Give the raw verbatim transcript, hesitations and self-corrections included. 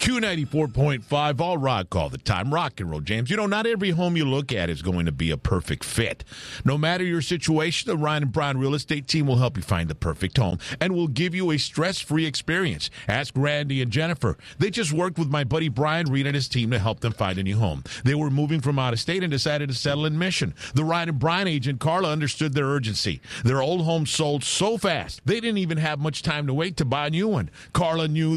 Q ninety-four point five, all rock all the time. Rock and roll, James. You know, not every home you look at is going to be a perfect fit. No matter your situation, the Ryan and Brian Real Estate Team will help you find the perfect home and will give you a stress-free experience. Ask Randy and Jennifer. They just worked with my buddy Brian Reed and his team to help them find a new home. They were moving from out of state and decided to settle in Mission. The Ryan and Brian agent, Carla, understood their urgency. Their old home sold so fast, they didn't even have much time to wait to buy a new one. Carla knew